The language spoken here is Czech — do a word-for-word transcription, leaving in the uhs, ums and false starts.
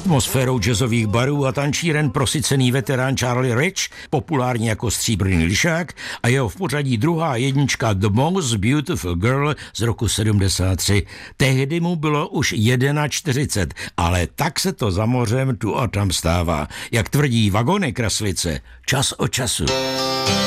atmosférou jazzových barů a tančíren prosycený veterán Charlie Rich, populární jako stříbrný lišák, a jeho v pořadí druhá jednička The Most Beautiful Girl z roku sedmdesát tři. Tehdy mu bylo už čtyřicet jedna, ale tak se to za mořem tu a tam stává. Jak tvrdí Vagony Kraslice, čas od času.